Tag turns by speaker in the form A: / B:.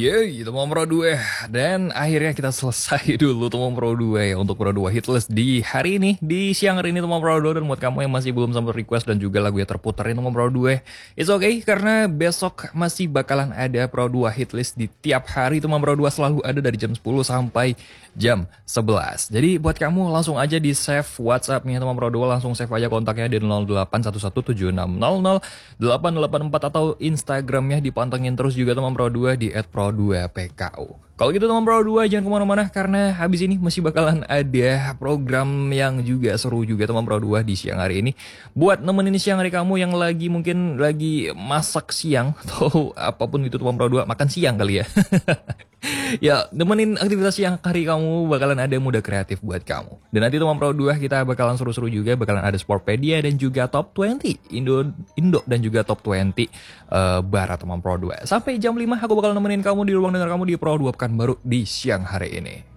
A: Yeay, Teman Pro 2. Dan akhirnya kita selesai dulu Teman Pro 2 ya untuk Pro 2 hitlist di hari ini, di siang hari ini Teman Pro 2. Dan buat kamu yang masih belum sempat request dan juga lagu yang terputerin Teman Pro 2, it's okay karena besok masih bakalan ada Pro 2 hitlist di tiap hari. Teman Pro 2 selalu ada dari jam 10 sampai jam 11. Jadi buat kamu langsung aja di save WhatsApp-nya Teman Pro 2, langsung save aja kontaknya di 081176000884 atau Instagramnya dipantengin terus juga Teman Pro 2 di @pro2pku. Kalau gitu Teman Pro 2 jangan kemana-mana karena habis ini masih bakalan ada program yang juga seru juga Teman Pro 2 di siang hari ini. Buat nemenin siang hari kamu yang lagi mungkin lagi masak siang atau apapun itu Teman Pro 2, makan siang kali ya. Ya, nemenin aktivitas siang hari kamu bakalan ada Muda Kreatif buat kamu. Dan nanti Teman Pro 2 kita bakalan seru-seru juga, bakalan ada Sportpedia dan juga Top 20 Indo dan juga Top 20 Barat Teman Pro 2. Sampai jam 5 aku bakal nemenin kamu di ruang dengar kamu di Pro 2 Pekanbaru di siang hari ini.